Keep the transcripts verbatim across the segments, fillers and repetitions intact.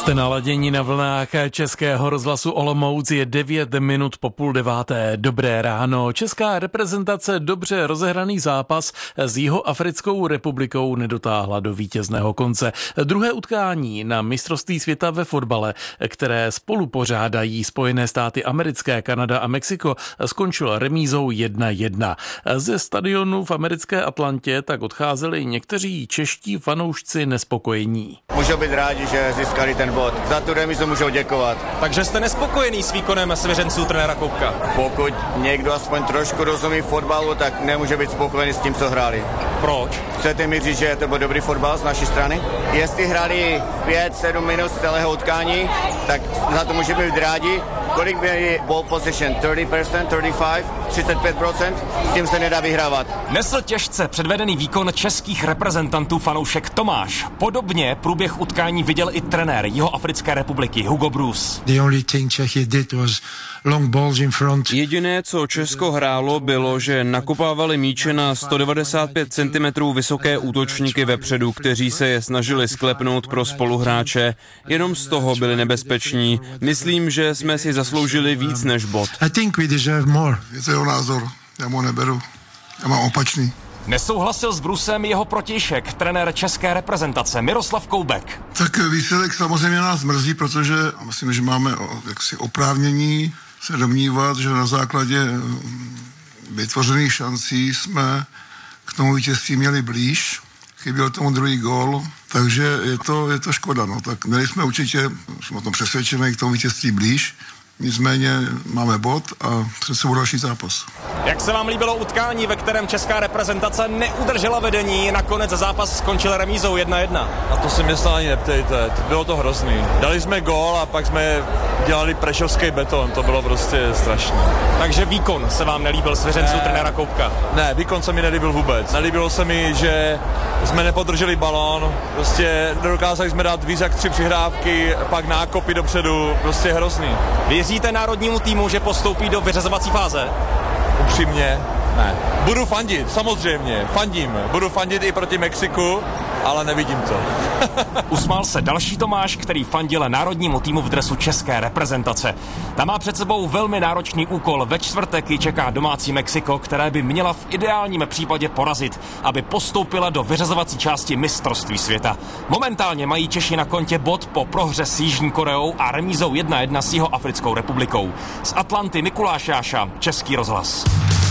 Jste naladění na vlnách Českého rozhlasu Olomouc, je devět minut po půl deváté. Dobré ráno. Česká reprezentace dobře rozehraný zápas s Jihoafrickou republikou nedotáhla do vítězného konce. Druhé utkání na mistrovství světa ve fotbale, které spolu pořádají Spojené státy americké, Kanada a Mexiko, skončilo remízou jedna jedna. Ze stadionu v americké Atlantě tak odcházeli někteří čeští fanoušci nespokojení. Můžou být rádi, že získali ten bod. Za tu remízu můžou děkovat. Takže jste nespokojený s výkonem svěřenců trenéra Koubka? Pokud někdo aspoň trošku rozumí fotbalu, tak nemůže být spokojený s tím, co hráli. Proč? Chcete mi říct, že to byl dobrý fotbal z naší strany? Jestli hráli pět sedm minut z celého utkání, tak za to můžeme být rádi. Kolik měli ball position? třicet procent, třicet pět, třicet pět procent? S tím se nedá vyhrávat. Nesl těžce předvedený výkon českých reprezentantů fanoušek Tomáš. Podobně průběh utkání viděl i trenér Jihoafrické republiky Hugo Broos. The only thing Czechia did was long balls in front. Jediné, co Česko hrálo, bylo, že nakopávali míče na sto devadesát pět centimetrů vysoké útočníky vepředu, kteří se je snažili sklepnout pro spoluhráče. Jenom z toho byli nebezpeční. Myslím, že jsme si zasloužili víc než bod. I think we deserve more. Je to jeho názor, já mu neberu, já mám opačný. Nesouhlasil s Brusem jeho protějšek, trenér české reprezentace Miroslav Koubek. Tak výsledek samozřejmě nás mrzí, protože myslím, že máme jaksi oprávnění se domnívat, že na základě vytvořených šancí jsme k tomu vítězství měli blíž. Chyběl tomu druhý gól, takže je to, je to škoda. No. Tak měli jsme určitě, jsme o tom přesvědčený, k tomu vítězství blíž. Nicméně máme bod a před sebou další zápas. Jak se vám líbilo utkání, ve kterém česká reprezentace neudržela vedení, nakonec zápas skončil remízou jedna jedna? A to se mě snad ani neptejte, bylo to hrozný. Dali jsme gól a pak jsme dělali prešovský beton, to bylo prostě strašné. Takže výkon se vám nelíbil svěřenců ne, trenéra Koubka? Ne, výkon se mi nelíbil vůbec. Nelíbilo se mi, že jsme nepodrželi balón, prostě nedokázali jsme dát víc jak tři přihrávky, pak nákopy dopředu, prostě hrozný. Věříte národnímu týmu, že postoupí do vyřazovací fáze? Upřímně, ne. Budu fandit, samozřejmě, fandím. Budu fandit i proti Mexiku, ale nevidím to. Usmál se další Tomáš, který fandil národnímu týmu v dresu české reprezentace. Ta má před sebou velmi náročný úkol. Ve čtvrtek ji čeká domácí Mexiko, které by měla v ideálním případě porazit, aby postoupila do vyřazovací části mistrovství světa. Momentálně mají Češi na kontě bod po prohře s Jižní Koreou a remízou jedna jedna s Jihoafrickou republikou. Z Atlanty Mikuláš Jáša, Český rozhlas.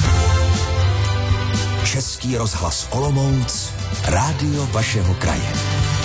Český rozhlas Olomouc, rádio vašeho kraje.